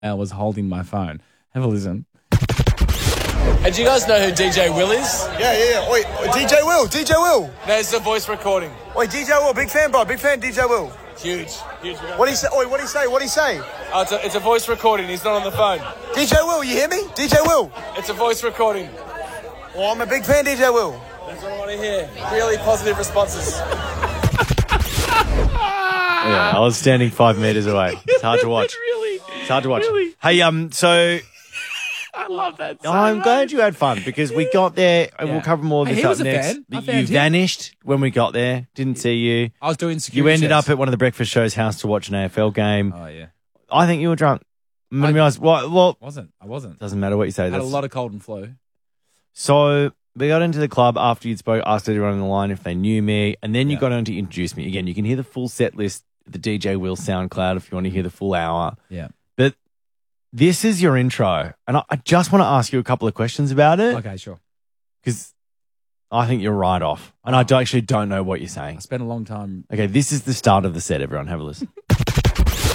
I was holding my phone. Have a listen. And do you guys know who DJ Will is? Yeah. Wait, DJ Will. There's a voice recording. Wait, DJ Will, big fan, bro. Big fan, DJ Will. Huge. What do you say? Oi, what do you say? Oh, it's a voice recording. He's not on the phone. DJ Will, you hear me? DJ Will. It's a voice recording. Well, I'm a big fan, DJ Will. That's what I want to hear. Really positive responses. Yeah, I was standing 5 meters away. It's hard to watch. It's hard to watch. Really? Hey, so I love that. I'm glad you had fun because we got there and we'll cover more of Hey, this he up was a next. fan. I You found him. vanished when we got there. Didn't see you. I was doing You security ended checks. up at one of the breakfast show's house to watch an AFL game. Oh, yeah. I think you were drunk. I'm gonna be honest. Well, I wasn't. doesn't matter what you say. I had a lot of cold and flu. So we got into the club after you'd asked everyone on the line if they knew me, and then you got on to introduce me. Again, you can hear the full set list, the DJ Will SoundCloud if you want to hear the full hour. Yeah. But this is your intro, and I just want to ask you a couple of questions about it. Okay, sure. Because I think you're right off, and I actually don't know what you're saying. I spent a long time. Okay, this is the start of the set, everyone. Have a listen.